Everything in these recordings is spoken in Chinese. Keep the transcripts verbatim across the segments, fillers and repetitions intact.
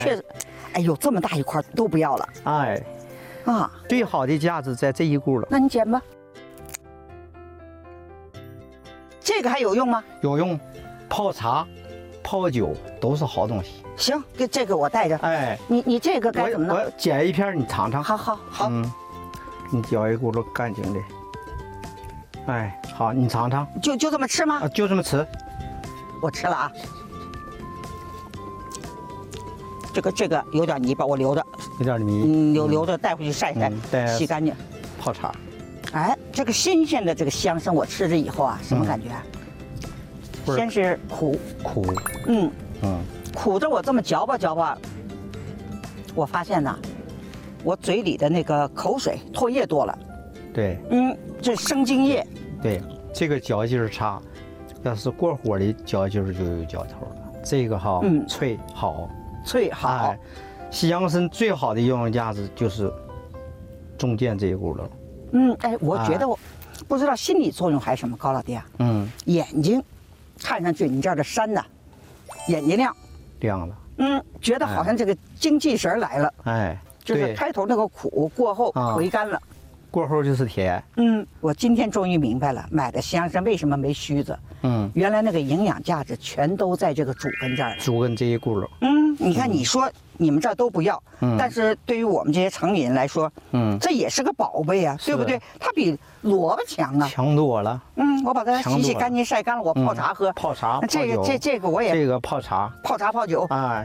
确实，哎呦，这么大一块都不要了。 哎， 啊， 最好的价值在这一股了。 那你捡吧。这个还有用吗？ 有用，泡茶、泡酒都是好东西。 行，这这个我带着。 哎， 你你这个该怎么弄？ 我我捡一片，你尝尝。 好好好。 嗯，你搅一咕噜干净的。哎，好，你尝尝。 就就这么吃吗？ 啊，就这么吃。 我吃了啊。这个这个有点泥巴，我留着。 有点泥。 嗯，留留着带回去晒晒， 嗯、 洗干净。 泡茶。 哎，这个新鲜的这个香参，我吃着以后啊，什么感觉？嗯、先是苦苦， 嗯嗯， 苦着我这么嚼吧嚼吧，我发现呢，我嘴里的那个口水唾液多了。 对， 嗯，这生津液。 对，这个嚼劲儿差，要是过火的嚼劲儿就有嚼头了。这个哈，嗯，脆好， 脆好。哎， 西洋参最好的应用价值就是中间这一股了。 嗯，哎，我觉得我、哎、不知道心理作用还是什么，高老弟啊，嗯，眼睛看上去你这儿的山呢，眼睛亮， 亮了， 嗯，觉得好像这个精气神来了， 哎， 就是开头那个苦过后回甘了，啊、 过后就是甜。 嗯，我今天终于明白了，买的西洋参为什么没须子，嗯，原来那个营养价值全都在这个主根这儿， 主根这一股了。 嗯，你看你说。嗯，你们这儿都不要，嗯，但是对于我们这些城里人来说，嗯，这也是个宝贝啊，对不对？它比萝卜强啊， 强多了。 嗯，我把它洗洗干净、晒干了，我泡茶喝。 嗯、泡茶， 这个这这个我也这个泡茶， 泡茶泡酒。 哎，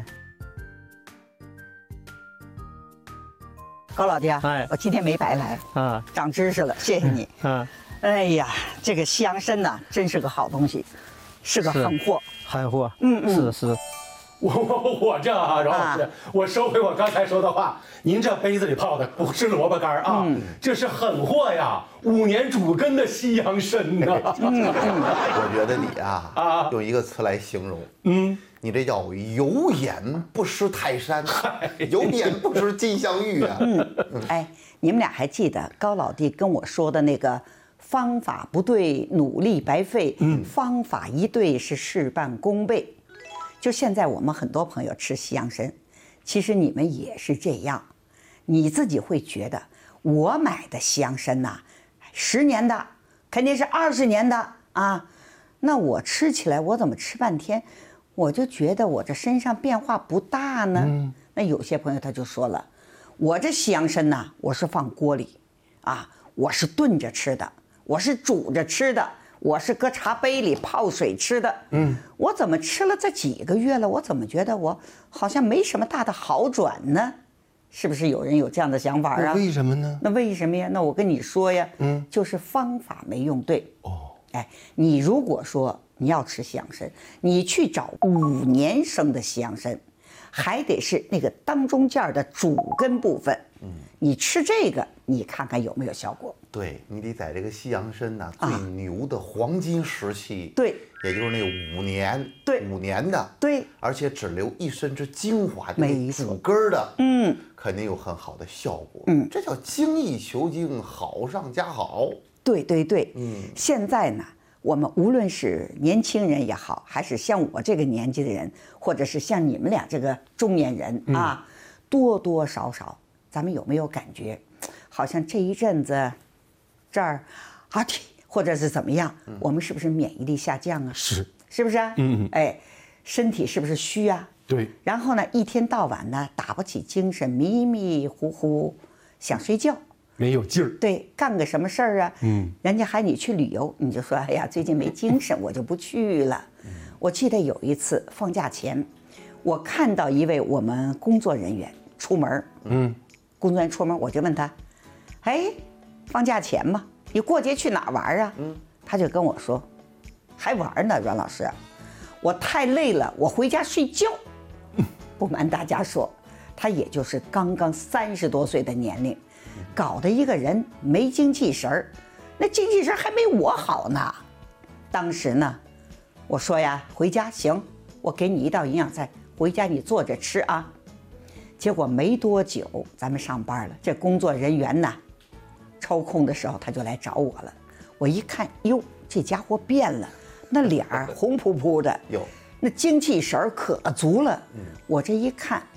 高老弟啊，哎，我今天没白来，啊，长知识了，谢谢你。嗯，哎呀，这个西洋参呐，真是个好东西，是个狠货， 狠货。 嗯嗯， 是是。 我我我这啊，饶老师，啊、我收回我刚才说的话。您这杯子里泡的不是萝卜干啊，嗯、这是狠货呀，五年主根的西洋参呐。嗯嗯、 我觉得你啊，啊，用一个词来形容，嗯，你这叫有眼不识泰山，有眼不识金镶玉啊。 嗯，哎，你们俩还记得高老弟跟我说的那个方法不对，努力白费；嗯，方法一对，是事半功倍。就现在我们很多朋友吃西洋参，其实你们也是这样，你自己会觉得我买的西洋参呐，十年的肯定是二十年的啊，那我吃起来我怎么吃半天，我就觉得我这身上变化不大呢？嗯、那有些朋友他就说了，我这西洋参呐，我是放锅里啊，我是炖着吃的，我是煮着吃的。我是搁茶杯里泡水吃的，嗯，我怎么吃了这几个月了，我怎么觉得我好像没什么大的好转呢？是不是有人有这样的想法啊？ 为什么呢？ 那为什么呀？那我跟你说呀，嗯，就是方法没用对。哦，哎，你如果说你要吃西洋参，你去找五年生的西洋参，还得是那个当中间的主根部分，嗯，你吃这个，你看看有没有效果？ 对，你得在这个西洋参呐最牛的黄金时期， 对， 也就是那五年， 对， 五年的， 对， 而且只留一身之精华， 没主根的， 嗯， 肯定有很好的效果， 嗯， 这叫精益求精，好上加好。 对对对，嗯，现在呢，我们无论是年轻人也好，还是像我这个年纪的人，或者是像你们俩这个中年人啊，嗯、多多少少，咱们有没有感觉，好像这一阵子？这儿，啊，或者是怎么样？嗯、我们是不是免疫力下降啊？ 是， 是不是啊？嗯，哎，身体是不是虚啊？ 对。 然后呢，一天到晚呢，打不起精神，迷迷糊糊，想睡觉， 没有劲儿。 对，干个什么事儿啊？嗯，人家喊你去旅游，你就说，哎呀，最近没精神，我就不去了。嗯、我记得有一次放假前，我看到一位我们工作人员出门，嗯，工作人员出门，我就问他，哎。放假前嘛，你过节去哪玩啊？嗯，他就跟我说，还玩呢，阮老师，我太累了，我回家睡觉。不瞒大家说，他也就是刚刚三十多岁的年龄，搞得一个人没精气神儿，那精气神还没我好呢。当时呢，我说呀，回家行，我给你一道营养菜，回家你做着吃啊。结果没多久，咱们上班了，这工作人员呢。抽空的时候他就来找我了，我一看，哟，这家伙变了，那脸儿红扑扑的，有那精气神儿可足了。嗯，我这一看，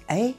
哎，